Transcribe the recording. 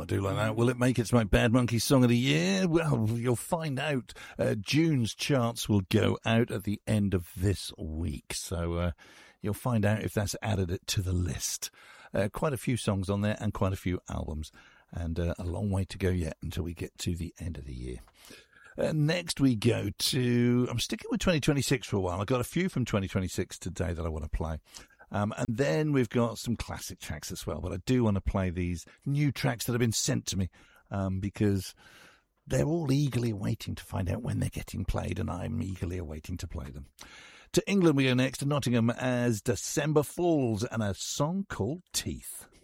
I do like that. Will it make it to my Bad Monkey Song of the Year? Well, you'll find out. June's charts will go out at the end of this week. So you'll find out if that's added it to the list. Quite a few songs on there and quite a few albums. And a long way to go yet until we get to the end of the year. Next we go to... I'm sticking with 2026 for a while. I've got a few from 2026 today that I want to play. And then we've got some classic tracks as well. But I do want to play these new tracks that have been sent to me because they're all eagerly waiting to find out when they're getting played, and I'm eagerly awaiting to play them. To England we go next, to Nottingham, as December Falls and a song called Teeth.